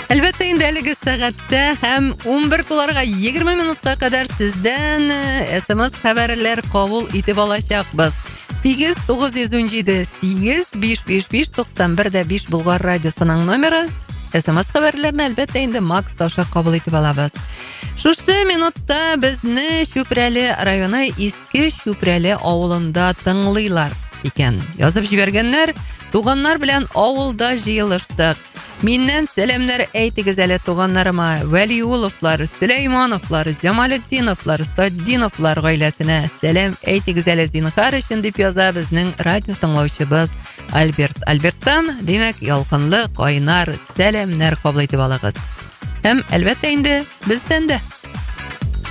Әлбәттә инде әлеге сәгатьтә һәм 11 туларга 20 минутка кадәр сездән SMS хәбәрләр кабул итеп алачакбыз. 8-958-855-91-5 Болгар радиосының номеры. SMS хәбәрләрне әлбәттә инде Макс аша кабул итеп алабыз. Шушы минутта безне Чүпрәле районы Иске Чүпрәле авылында тыңлыйлар икән. Язып җибәргәннәр, туганнар белән авылда җыелыштык. Миннән сәламнәр әйтегез әле туганнарыма, Вәлиуловлар, Сөләймановлар, Җамалетдиновлар, Стаддиновлар гаиләсенә сәлам әйтегез әле зинһар өчен дип яза безнең радио тыңлаучыбыз Альберт. Альберттан, димәк, ялкынлы, кайнар сәламнәр кабул итеп алыгыз. Һәм әлбәттә инде бездән дә